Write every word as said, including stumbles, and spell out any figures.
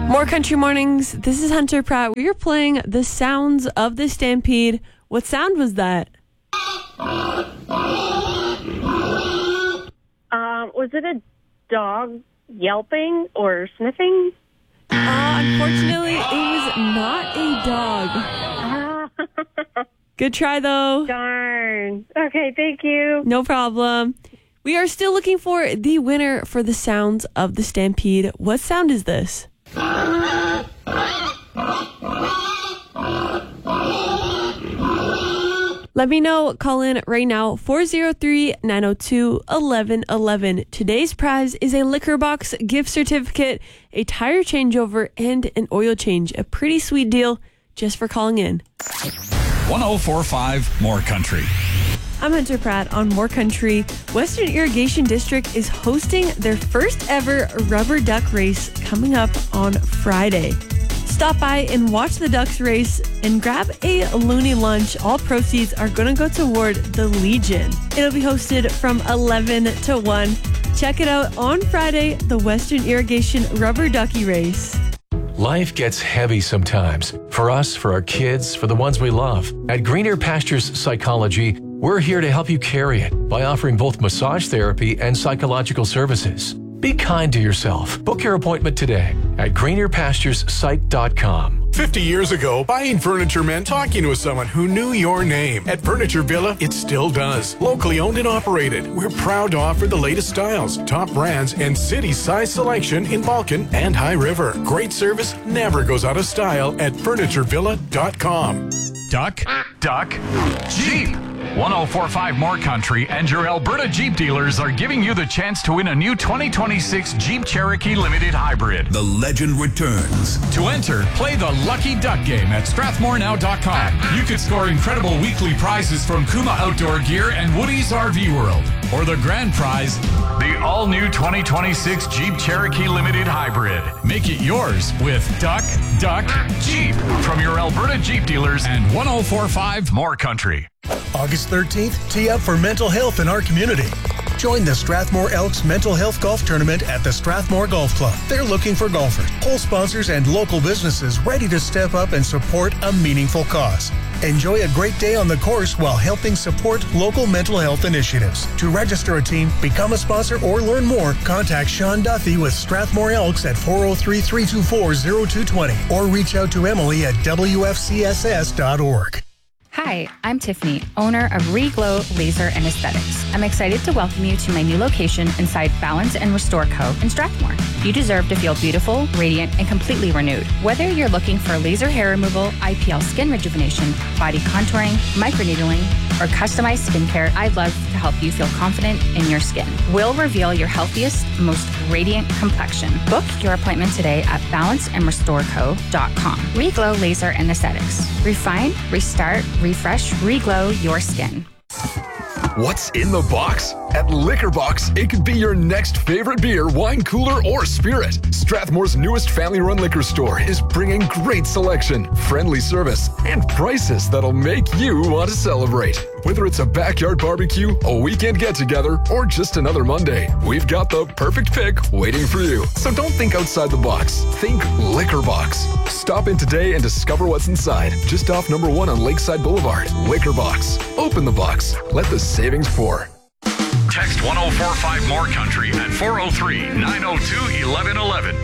More Country Mornings. This is Hunter Pratt. We are playing the sounds of the Stampede. What sound was that? Um, was it a dog yelping or sniffing? Uh, unfortunately, it was not a dog. Good try, though. Darn. Okay, thank you. No problem. We are still looking for the winner for the sounds of the Stampede. What sound is this? Let me know. Call in right now, four oh three, nine oh two, eleven eleven. Today's prize is a Liquor Box gift certificate, a tire changeover, and an oil change. A pretty sweet deal just for calling in. one oh four point five More Country. I'm Hunter Pratt on More Country. Western Irrigation District is hosting their first ever rubber duck race coming up on Friday. Stop by and watch the ducks race and grab a loony lunch. All proceeds are going to go toward the Legion. It'll be hosted from eleven to one. Check it out on Friday, the Western Irrigation Rubber Ducky Race. Life gets heavy sometimes. For us, for our kids, for the ones we love. At Greener Pastures Psychology, we're here to help you carry it by offering both massage therapy and psychological services. Be kind to yourself. Book your appointment today at greener pastures psych dot com. fifty years ago, buying furniture meant talking with someone who knew your name. At Furniture Villa, it still does. Locally owned and operated, we're proud to offer the latest styles, top brands, and city-size selection in Vulcan and High River. Great service never goes out of style at furniture villa dot com. Duck, duck, Jeep. one oh four point five More Country and your Alberta Jeep dealers are giving you the chance to win a new twenty twenty-six Jeep Cherokee Limited Hybrid. The legend returns. To enter, play the Lucky Duck game at strathmore now dot com. You could score incredible weekly prizes from Kuma Outdoor Gear and Woody's R V World. Or the grand prize, the all-new twenty twenty-six Jeep Cherokee Limited Hybrid. Make it yours with Duck, Duck, Jeep from your Alberta Jeep dealers and one oh four point five More Country. August thirteenth, tee up for mental health in our community. Join the Strathmore Elks Mental Health Golf Tournament at the Strathmore Golf Club. They're looking for golfers, hole sponsors, and local businesses ready to step up and support a meaningful cause. Enjoy a great day on the course while helping support local mental health initiatives. To register a team, become a sponsor, or learn more, contact Sean Duffy with Strathmore Elks at four oh three, three two four, oh two two oh or reach out to Emily at w f c s s dot org. Hi, I'm Tiffany, owner of Reglow Laser and Aesthetics. I'm excited to welcome you to my new location inside Balance and Restore Co. in Strathmore. You deserve to feel beautiful, radiant, and completely renewed. Whether you're looking for laser hair removal, I P L skin rejuvenation, body contouring, microneedling, or customized skincare, I'd love to help you feel confident in your skin. We'll reveal your healthiest, most radiant complexion. Book your appointment today at balance and restore co dot com. Reglow Laser and Aesthetics. Refine, restart, refresh, reglow your skin. What's in the box? At Liquor Box, it could be your next favorite beer, wine cooler, or spirit. Strathmore's newest family-run liquor store is bringing great selection, friendly service, and prices that'll make you want to celebrate. Whether it's a backyard barbecue, a weekend get-together, or just another Monday, we've got the perfect pick waiting for you. So don't think outside the box. Think Liquor Box. Stop in today and discover what's inside. Just off number one on Lakeside Boulevard. Liquor Box. Open the box. Let the savings pour. Text one oh four point five More Country at four oh three, nine oh two, eleven eleven.